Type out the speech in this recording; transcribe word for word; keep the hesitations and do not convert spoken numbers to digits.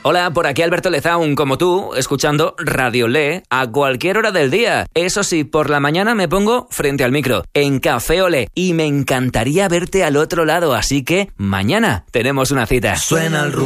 Hola, por aquí Alberto Lezaun, como tú, escuchando Radio Le a cualquier hora del día. Eso sí, por la mañana me pongo frente al micro, en Café Olé, y me encantaría verte al otro lado, así que mañana tenemos una cita. Suena el